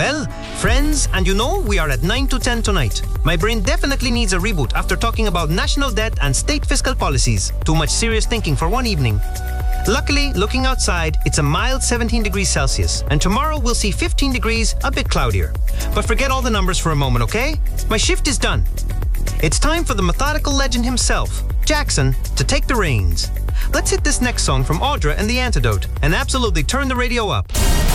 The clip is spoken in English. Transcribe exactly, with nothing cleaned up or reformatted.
Well, friends, and you know we are at nine to ten tonight. My brain definitely needs a reboot after talking about national debt and state fiscal policies. Too much serious thinking for one evening. Luckily, looking outside, it's a mild seventeen degrees Celsius, and tomorrow we'll see fifteen degrees, a bit cloudier. But forget all the numbers for a moment, okay? My shift is done. It's time for the methodical legend himself, Jackson, to take the reins. Let's hit this next song from Audra and the Antidote, and absolutely turn the radio up.